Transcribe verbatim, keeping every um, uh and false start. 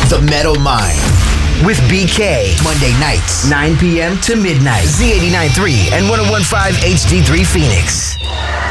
The Metal Mind with B K. Monday nights, nine p.m. to midnight. Z eighty-nine point three and one oh one point five H D three Phoenix.